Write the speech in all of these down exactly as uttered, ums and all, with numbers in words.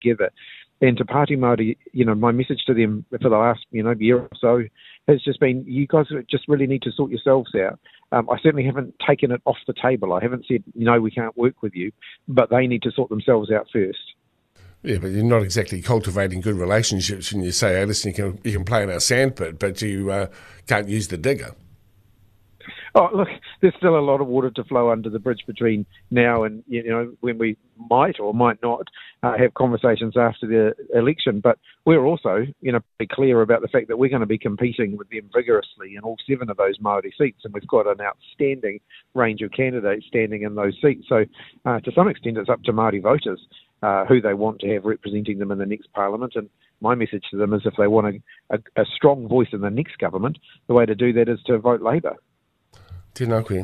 together. And to Party Māori, you know, my message to them for the last, you know, year or so has just been, you guys just really need to sort yourselves out. Um, I certainly haven't taken it off the table. I haven't said, no, we can't work with you, but they need to sort themselves out first. Yeah, but you're not exactly cultivating good relationships when you say, hey, listen, you can, you can play in our sandpit, but you uh, can't use the digger. Oh, look, there's still a lot of water to flow under the bridge between now and, you know, when we might or might not uh, have conversations after the election. But we're also, you know, pretty clear about the fact that we're going to be competing with them vigorously in all seven of those Māori seats. And we've got an outstanding range of candidates standing in those seats. So uh, to some extent, it's up to Māori voters uh, who they want to have representing them in the next parliament. And my message to them is if they want a, a, a strong voice in the next government, the way to do that is to vote Labour. Tēnā koe.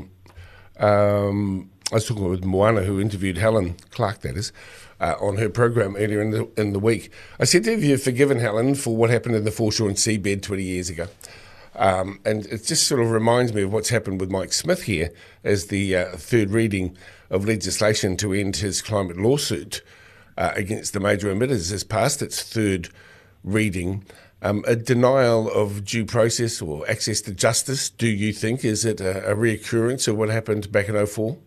Um, I was talking with Moana, who interviewed Helen Clark, that is, uh, on her program earlier in the in the week. I said to her, have you forgiven Helen for what happened in the foreshore and seabed twenty years ago? Um, and it just sort of reminds me of what's happened with Mike Smith here as the uh, third reading of legislation to end his climate lawsuit uh, against the major emitters has passed its third reading. Um, a denial of due process or access to justice, do you think? Is it a, a reoccurrence of what happened back in oh four?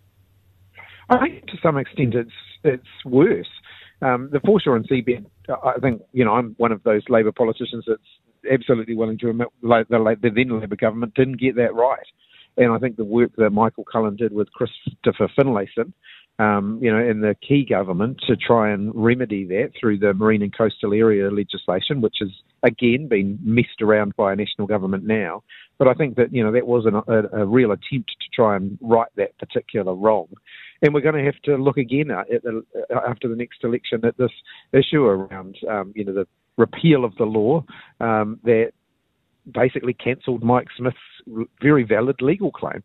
I think to some extent it's it's worse. Um, the foreshore and seabed, I think, you know, I'm one of those Labour politicians that's absolutely willing to admit the, the then Labour government didn't get that right. And I think the work that Michael Cullen did with Christopher Finlayson, Um, you know, in the key government to try and remedy that through the marine and coastal area legislation, which has again been messed around by a national government now. But I think that, you know, that was an, a, a real attempt to try and right that particular wrong. And we're going to have to look again at the, after the next election at this issue around, um, you know, the repeal of the law um, that basically cancelled Mike Smith's very valid legal claim.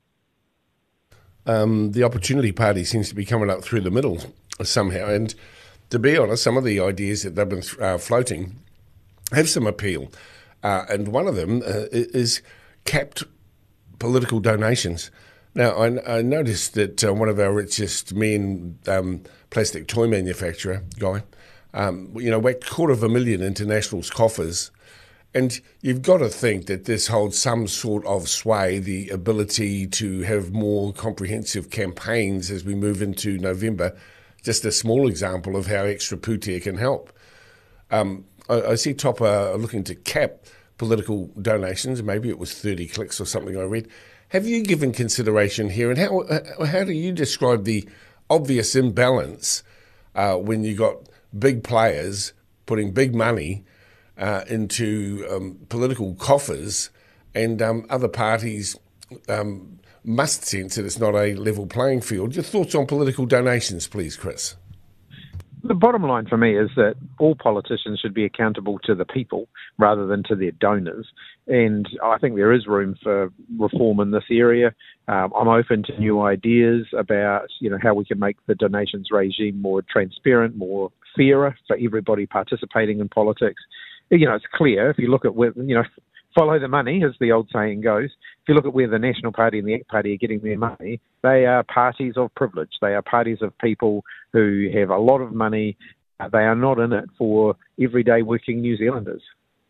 Um, the Opportunity Party seems to be coming up through the middle somehow. And to be honest, some of the ideas that they've been uh, floating have some appeal. Uh, and one of them uh, is capped political donations. Now, I, I noticed that uh, one of our richest men, um, plastic toy manufacturer, guy, um, you know, whacked quarter of a million into National's coffers. And you've got to think that this holds some sort of sway, the ability to have more comprehensive campaigns as we move into November. Just a small example of how extra pūtea can help. Um, I, I see Topper looking to cap political donations. Maybe it was thirty clicks or something I read. Have you given consideration here? And how, how do you describe the obvious imbalance uh, when you got big players putting big money Uh, into um, political coffers, and um, other parties um, must sense that it's not a level playing field? Your thoughts on political donations, please, Chris? The bottom line for me is that all politicians should be accountable to the people rather than to their donors. And I think there is room for reform in this area. Um, I'm open to new ideas about, you know, how we can make the donations regime more transparent, more fairer for everybody participating in politics. You know, it's clear if you look at where, you know, follow the money, as the old saying goes. If you look at where the National Party and the ACT Party are getting their money, they are parties of privilege. They are parties of people who have a lot of money. They are not in it for everyday working New Zealanders.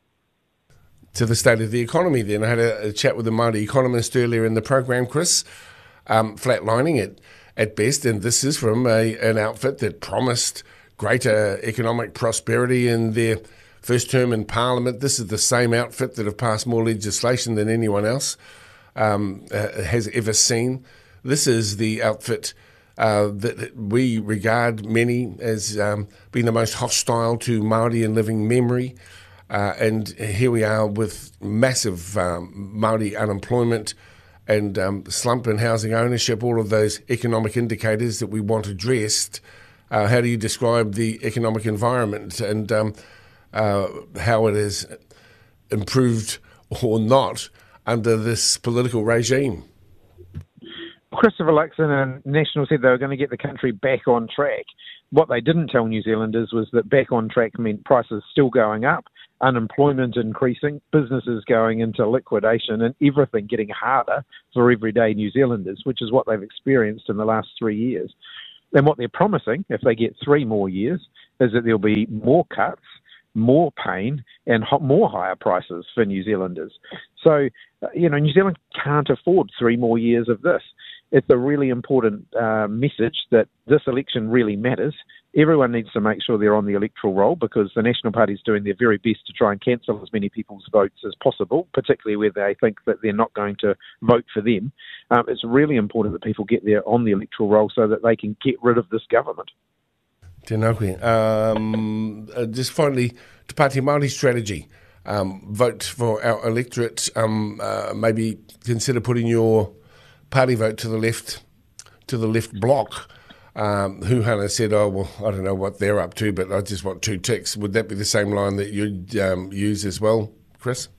To the state of the economy then. I had a, a chat with a Māori economist earlier in the program, Chris, um, flatlining it at best, and this is from a, an outfit that promised greater economic prosperity in their first term in Parliament. This is the same outfit that have passed more legislation than anyone else um, uh, has ever seen. This is the outfit uh, that we regard many as um, being the most hostile to Māori in living memory. Uh, and here we are with massive um, Māori unemployment and um, slump in housing ownership, all of those economic indicators that we want addressed. Uh, how do you describe the economic environment and um, Uh, how it has improved or not under this political regime? Christopher Luxon and National said they were going to get the country back on track. What they didn't tell New Zealanders was that back on track meant prices still going up, unemployment increasing, businesses going into liquidation, and everything getting harder for everyday New Zealanders, which is what they've experienced in the last three years. And what they're promising, if they get three more years, is that there'll be more cuts, more pain, and ho- more higher prices for New Zealanders. So, uh, you know, New Zealand can't afford three more years of this. It's a really important uh, message that this election really matters. Everyone needs to make sure they're on the electoral roll, because the National Party is doing their very best to try and cancel as many people's votes as possible, particularly where they think that they're not going to vote for them. Um, it's really important that people get there on the electoral roll so that they can get rid of this government. Tēnā koe. Um, uh, just finally, Te Pāti Māori strategy. Um, vote for our electorate. Um, uh, maybe consider putting your party vote to the left, to the left block. Um, Huhana said, oh, well, I don't know what they're up to, but I just want two ticks. Would that be the same line that you'd um, use as well, Chris?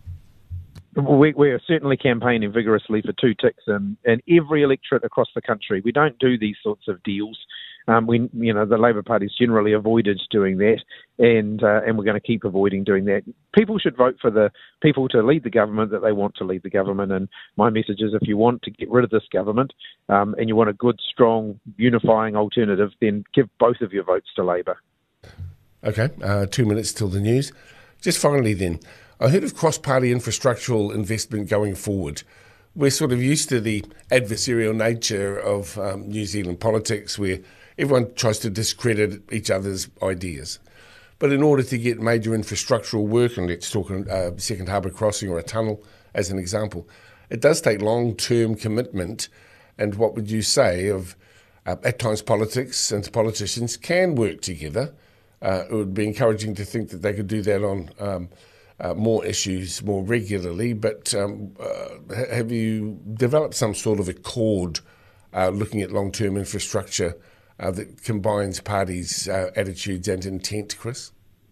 We, we're certainly campaigning vigorously for two ticks in, in every electorate across the country. We don't do these sorts of deals. Um, we, you know, the Labour Party's generally avoided doing that, and uh, and we're going to keep avoiding doing that. People should vote for the people to lead the government that they want to lead the government. And my message is, if you want to get rid of this government um, and you want a good, strong, unifying alternative, then give both of your votes to Labour. Okay, uh, two minutes till the news. Just finally, then, I heard of cross-party infrastructural investment going forward. We're sort of used to the adversarial nature of um, New Zealand politics, where everyone tries to discredit each other's ideas. But in order to get major infrastructural work, and let's talk a uh, second harbour crossing or a tunnel as an example, it does take long-term commitment. And what would you say of, uh, at times, politics and politicians can work together? Uh, it would be encouraging to think that they could do that on um, uh, more issues more regularly. But um, uh, have you developed some sort of accord uh, looking at long-term infrastructure Uh, that combines parties' uh, attitudes and intent, Chris?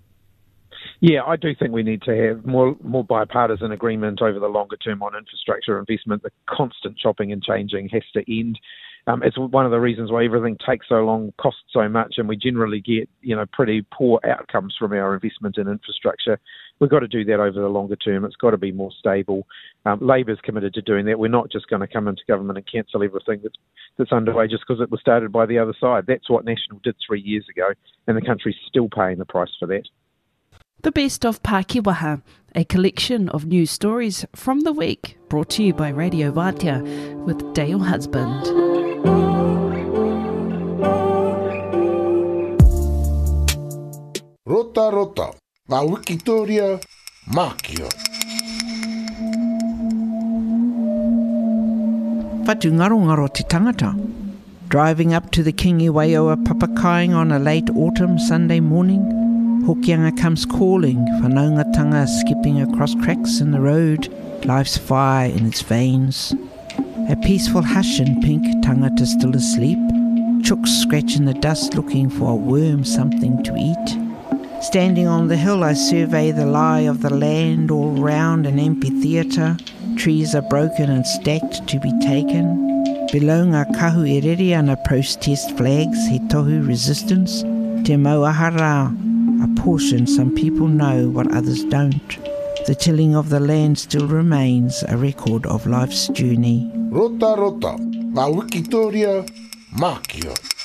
Yeah, I do think we need to have more more bipartisan agreement over the longer term on infrastructure investment. The constant chopping and changing has to end. Um, it's one of the reasons why everything takes so long, costs so much, and we generally get, you know, pretty poor outcomes from our investment in infrastructure. We've got to do that over the longer term. It's got to be more stable. Um, Labor's committed to doing that. We're not just going to come into government and cancel everything that's that's underway just because it was started by the other side. That's what National did three years ago, and the country's still paying the price for that. The Best of Pākehā, a collection of news stories from the week, brought to you by Radio Vātia with Dale Husband. Rota rota, ngā Wikitoria mākia. Whatu ngaro ngaro te tangata. Driving up to the Kingi-Waioa Papakaing on a late autumn Sunday morning, Hokianga comes calling, whanaungatanga skipping across cracks in the road, life's fire in its veins. A peaceful hush in pink, tangata still asleep, chooks scratching the dust looking for a worm, something to eat. Standing on the hill I survey the lie of the land all round an amphitheatre. Trees are broken and stacked to be taken. Below ngā kahu e rere ana protest flags, he tohu resistance, te mauahara, a portion some people know what others don't. The tilling of the land still remains a record of life's journey. Rota rota, ngā Wikitoria mākia.